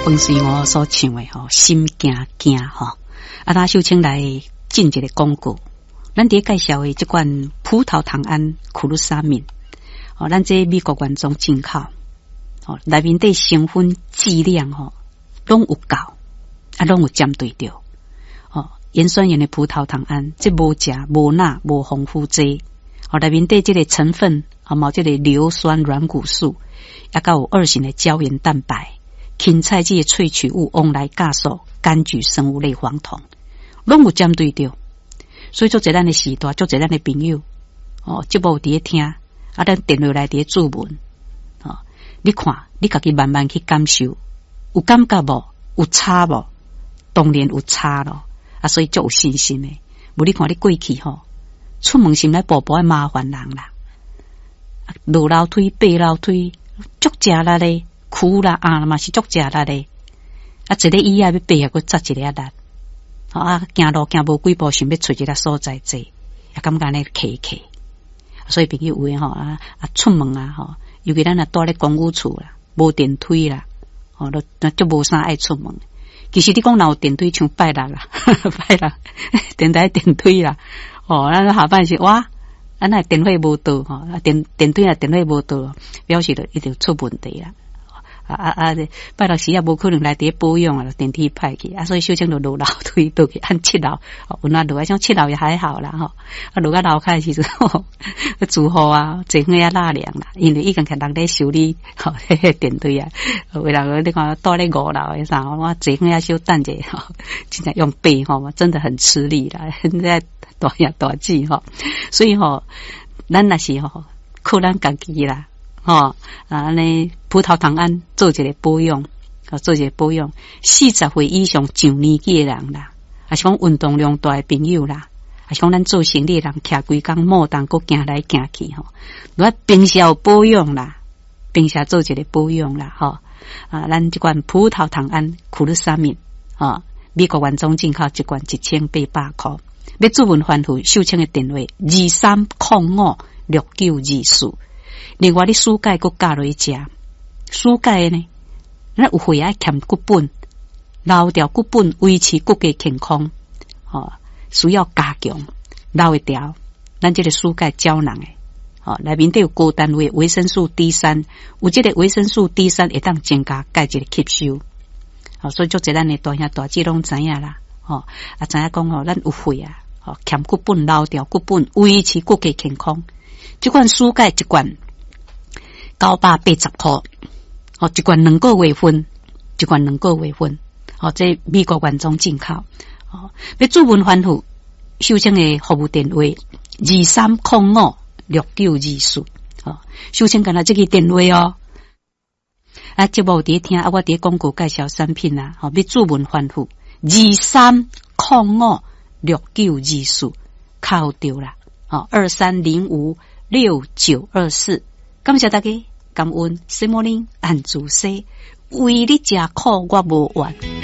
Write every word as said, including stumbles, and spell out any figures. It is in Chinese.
本是我所唱的吼，心惊惊吼。啊，那秀清来进一个广告，咱伫介绍的这款葡萄糖胺苦鲁沙敏，哦，咱这美国原装进口，哦，内面的成分剂量吼，拢有够，啊，拢有针对着，哦，盐酸盐的葡萄糖胺，这无食无钠无防腐剂，哦，内面的这个成分，啊，冇这个硫酸软骨素，也有二型的胶原蛋白。芹菜这些萃取物往来加速柑橘生物类黄酮，拢有针对着，所以做这咱的时代，做这咱的朋友，哦，节目伫咧听，啊，咱电话来伫咧注文，哦，你看，你家己慢慢去感受，有感觉无？有差无？当然有差咯，啊，所以就有信心的。无你看你过去吼，出门心来步步的麻烦人啦，落楼梯、爬楼梯，足食力咧。苦啦啊嘛是足食力咧，啊一个椅啊要爬啊，佮扎一个啊力，啊行路行无几步，想要找一个所在坐，也感觉咧客客，所以朋友有诶吼啊啊出门啊吼，尤其咱若住咧公寓厝啦，无电梯啦，哦都那就无啥爱出门。其实你讲若有电梯，像拜六啦，拜六电台电梯啦，哦，咱下班时哇。啊，那电费无到吼，啊电电梯啊电费无到，表示着一定出问题啦。啊啊啊！拜六时也无可能来伫保养啊，电梯歹去啊，所以小青就落楼梯倒去按七楼，哦，有那落啊，像七楼也还好啦吼。啊，落啊楼开时阵，吼，住户啊，坐远啊纳凉啦，因为已经看人咧修理吼，迄个电梯啊，为了你看倒咧五楼诶啥，我坐远啊小等者吼，真正用背吼，真的很吃力啦，现在大呀大挤吼，所以吼，咱那是吼，靠咱家己啦。吼啊，呢葡萄糖胺做一个保养，啊，做一个保养。四十岁以上上年纪的人啦，啊是讲运动量大的朋友啦，啊是讲咱做生意的人，徛规工莫当搁行来行去吼。我平时有保养啦，平时做一个保养啦，吼啊，咱这款葡萄糖胺苦鲁沙敏啊，美国原装进口一罐一千八百块。要注文反复，秀清的电话二三零五六九二四。另外，你暑假佮加落去食，暑假呢，咱有血爱欠骨本，留掉骨本维持骨骼健康，哦，需要加强留一条，咱这个暑假胶囊诶，哦，内面都有高单位维生素 D 三，有这个维生素 D 三会当增加钙质的吸收，哦，所以做这咱的大兄大姐拢知影啦，哦，啊知影讲哦，咱有血啊，哦，欠骨本留掉骨本维持骨骼健康，这款暑假一罐。九百八十块，哦，一罐两个月份，一罐两个月份，哦，这美国原装进口，哦，要注文反复，秀清的服务电话二三零五六九二四，哦，秀清干那这个电话哦，啊，节目伫听啊，我伫广告介绍产品啊，哦，要注文反复二三零五六九二四，靠掉啦，哦，二三零五六九二四，感谢大家。感恩，什么呢？按住说，为你食苦我无怨。